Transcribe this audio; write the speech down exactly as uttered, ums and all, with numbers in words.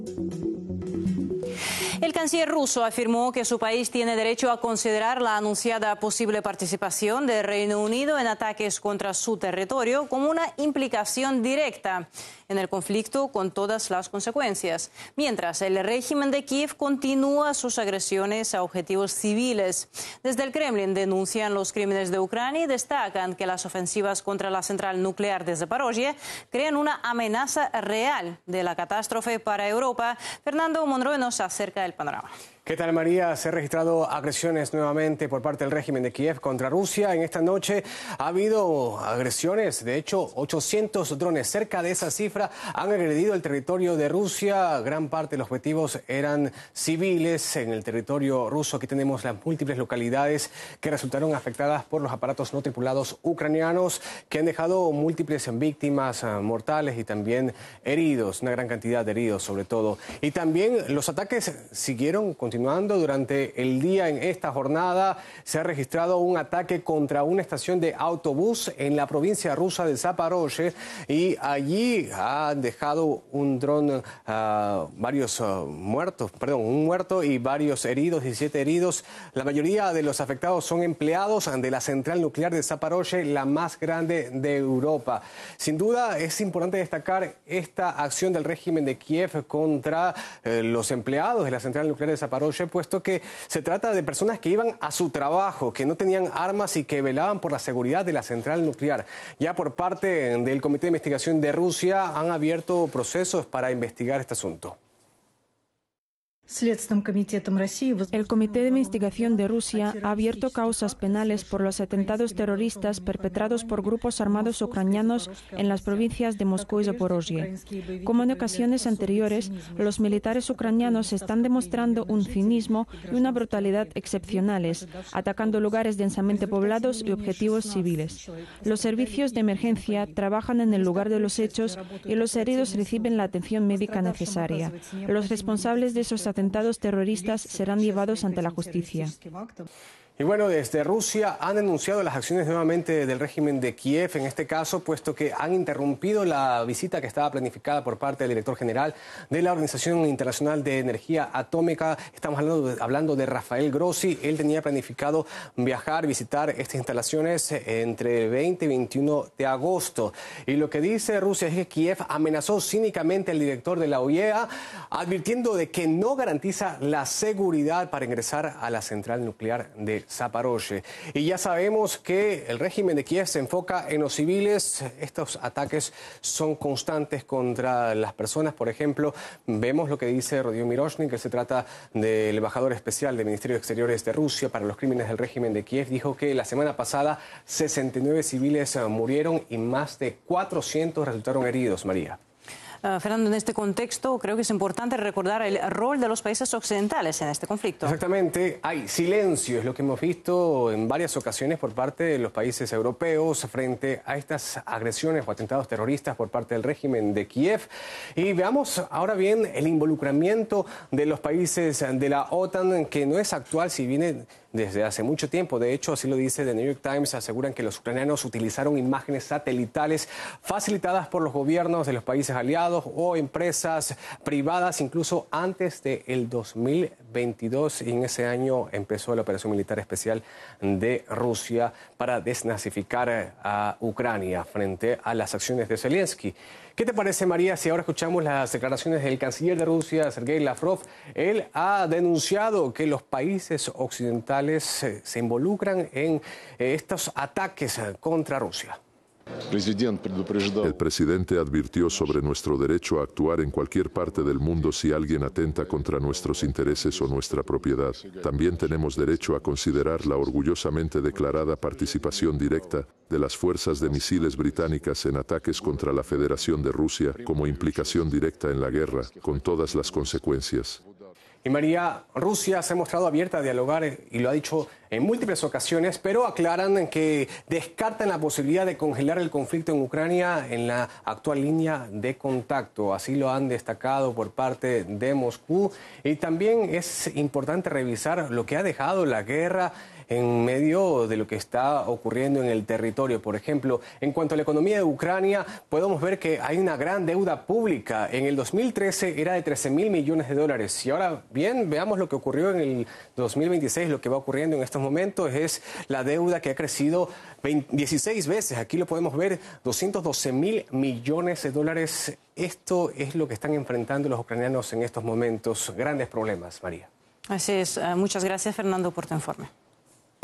El canciller ruso afirmó que su país tiene derecho a considerar la anunciada posible participación del Reino Unido en ataques contra su territorio como una implicación directa en el conflicto con todas las consecuencias, mientras el régimen de Kiev continúa sus agresiones a objetivos civiles. Desde el Kremlin denuncian los crímenes de Ucrania y destacan que las ofensivas contra la central nuclear de Zaporozhye crean una amenaza real de la catástrofe para Europa. Fernando Monroy nos acerca del panorama. ¿Qué tal, María? Se han registrado agresiones nuevamente por parte del régimen de Kiev contra Rusia. En esta noche ha habido agresiones, de hecho, ochocientos drones. Cerca de esa cifra han agredido el territorio de Rusia. Gran parte de los objetivos eran civiles en el territorio ruso. Aquí tenemos las múltiples localidades que resultaron afectadas por los aparatos no tripulados ucranianos, que han dejado múltiples víctimas mortales y también heridos, una gran cantidad de heridos sobre todo. Y también los ataques siguieron con Continuando durante el día en esta jornada, se ha registrado un ataque contra una estación de autobús en la provincia rusa de Zaporozhye y allí han dejado un dron, uh, varios uh, muertos, perdón, un muerto y varios heridos, diecisiete heridos. La mayoría de los afectados son empleados de la central nuclear de Zaporozhye, la más grande de Europa. Sin duda es importante destacar esta acción del régimen de Kiev contra eh, los empleados de la central nuclear de Zaporozhye, puesto que se trata de personas que iban a su trabajo, que no tenían armas y que velaban por la seguridad de la central nuclear. Ya por parte del Comité de Investigación de Rusia han abierto procesos para investigar este asunto. El Comité de Investigación de Rusia ha abierto causas penales por los atentados terroristas perpetrados por grupos armados ucranianos en las provincias de Moscú y Zaporozhye. Como en ocasiones anteriores, los militares ucranianos están demostrando un cinismo y una brutalidad excepcionales, atacando lugares densamente poblados y objetivos civiles. Los servicios de emergencia trabajan en el lugar de los hechos y los heridos reciben la atención médica necesaria. Los responsables de esos atentados atentados terroristas serán llevados ante la justicia. Y bueno, desde Rusia han denunciado las acciones nuevamente del régimen de Kiev, en este caso, puesto que han interrumpido la visita que estaba planificada por parte del director general de la Organización Internacional de Energía Atómica. Estamos hablando de, hablando de Rafael Grossi. Él tenía planificado viajar, visitar estas instalaciones entre el veinte y veintiuno de agosto. Y lo que dice Rusia es que Kiev amenazó cínicamente al director de la O E A, advirtiendo de que no garantiza la seguridad para ingresar a la central nuclear de Zaporozhye. Y ya sabemos que el régimen de Kiev se enfoca en los civiles. Estos ataques son constantes contra las personas. Por ejemplo, vemos lo que dice Rodion Miroshnik, que se trata del embajador especial del Ministerio de Exteriores de Rusia para los crímenes del régimen de Kiev. Dijo que la semana pasada sesenta y nueve civiles murieron y más de cuatrocientos resultaron heridos, María. Uh, Fernando, en este contexto creo que es importante recordar el rol de los países occidentales en este conflicto. Exactamente, hay silencio, es lo que hemos visto en varias ocasiones por parte de los países europeos frente a estas agresiones o atentados terroristas por parte del régimen de Kiev. Y veamos ahora bien el involucramiento de los países de la OTAN, que no es actual, si viene desde hace mucho tiempo. De hecho, así lo dice The New York Times, aseguran que los ucranianos utilizaron imágenes satelitales facilitadas por los gobiernos de los países aliados o empresas privadas, incluso antes del dos mil veintidós, y en ese año empezó la operación militar especial de Rusia para desnazificar a Ucrania frente a las acciones de Zelensky. ¿Qué te parece, María, si ahora escuchamos las declaraciones del canciller de Rusia, Sergei Lavrov? Él ha denunciado que los países occidentales se involucran en estos ataques contra Rusia. El presidente advirtió sobre nuestro derecho a actuar en cualquier parte del mundo si alguien atenta contra nuestros intereses o nuestra propiedad. También tenemos derecho a considerar la orgullosamente declarada participación directa de las fuerzas de misiles británicas en ataques contra la Federación de Rusia como implicación directa en la guerra, con todas las consecuencias. Y María, Rusia se ha mostrado abierta a dialogar y lo ha dicho en múltiples ocasiones, pero aclaran que descartan la posibilidad de congelar el conflicto en Ucrania en la actual línea de contacto. Así lo han destacado por parte de Moscú. Y también es importante revisar lo que ha dejado la guerra en medio de lo que está ocurriendo en el territorio. Por ejemplo, en cuanto a la economía de Ucrania, podemos ver que hay una gran deuda pública. En el dos mil trece era de trece mil millones de dólares. Y ahora bien, veamos lo que ocurrió en el dos mil veintiséis. Lo que va ocurriendo en estos momentos es la deuda que ha crecido dieciséis veces. Aquí lo podemos ver, doscientos doce mil millones de dólares. Esto es lo que están enfrentando los ucranianos en estos momentos. Grandes problemas, María. Así es. Muchas gracias, Fernando, por tu informe.